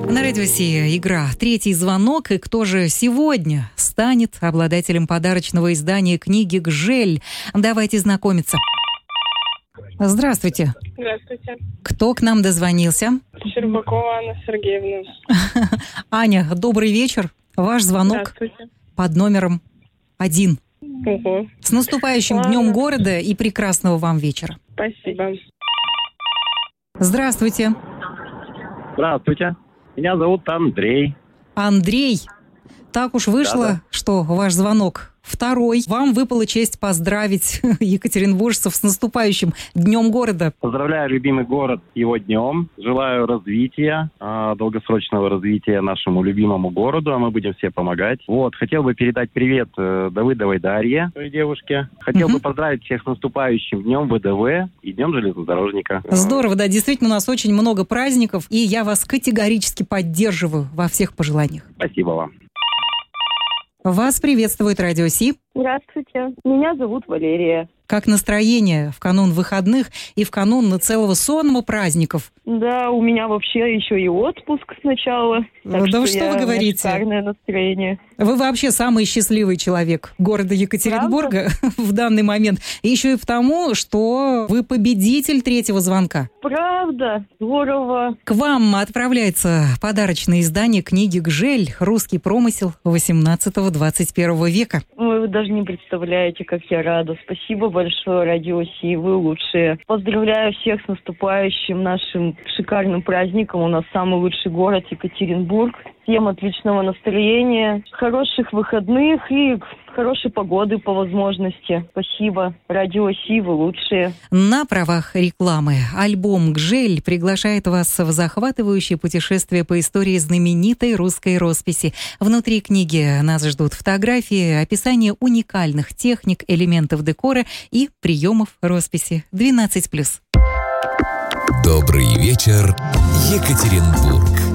На радио «Россия» игра «Третий звонок». И кто же сегодня станет обладателем подарочного издания книги «Гжель»? Давайте знакомиться. Здравствуйте. Здравствуйте. Кто к нам дозвонился? Щербакова Анна Сергеевна. Аня, добрый вечер. Ваш звонок под номером 1. Ого. С наступающим Днем города и прекрасного вам вечера. Спасибо. Здравствуйте. Здравствуйте. Меня зовут Андрей. Андрей, так уж вышло, что ваш звонок второй. Вам выпала честь поздравить екатеринбуржцев с наступающим Днем города. Поздравляю любимый город с его днем. Желаю развития, долгосрочного развития нашему любимому городу, а мы будем все помогать. Хотел бы передать привет Давыдовой Дарье, своей девушке. Хотел бы поздравить всех с наступающим Днем ВДВ и Днем железнодорожника. Здорово, да, действительно, у нас очень много праздников, и я вас категорически поддерживаю во всех пожеланиях. Спасибо вам. Вас приветствует Радио Си. Здравствуйте. Меня зовут Валерия. Как настроение в канун выходных и в канун целого сонма праздников? Да, у меня вообще еще и отпуск сначала. Так да что вы говорите? Шикарное настроение. Вы вообще самый счастливый человек города Екатеринбурга в данный момент. И еще и потому, что вы победитель третьего звонка. Правда? Здорово. К вам отправляется подарочное издание книги «Гжель. Русский промысел 18-21 века». Вы даже не представляете, как я рада. Спасибо большое, Радио Си, вы лучшие. Поздравляю всех с наступающим нашим шикарным праздником. У нас самый лучший город Екатеринбург. Всем отличного настроения, хороших выходных и хорошей погоды по возможности. Спасибо. Радио Си, вы лучшие. На правах рекламы альбом «Гжель» приглашает вас в захватывающее путешествие по истории знаменитой русской росписи. Внутри книги нас ждут фотографии, описание уникальных техник, элементов декора и приемов росписи. 12+. Добрый вечер, Екатеринбург.